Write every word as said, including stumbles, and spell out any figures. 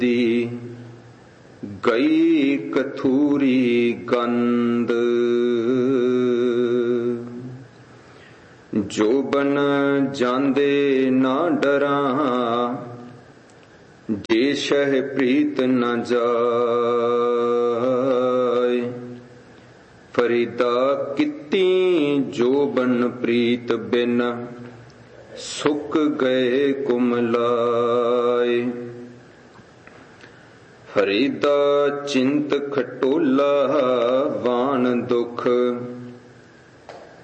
ਦੀ ਗਈ ਕਥੂਰੀ ਗੰਧ। ਜੋਬਨ ਜਾਂਦੇ ਨਾ ਡਰਾਂ, ਜੇ ਸ਼ਹਿ ਪ੍ਰੀਤ ਨ ਜਾਏ। ਫਰੀਦਾ ਕੀਤੀ ਜੋਬਨ ਪ੍ਰੀਤ ਬਿਨ, ਸੁੱਕ ਗਏ ਕੁਮਲਾਏ। ਫਰੀਦਾ ਚਿੰਤ ਖਟੋਲਾ, ਵਾਣ ਦੁਖ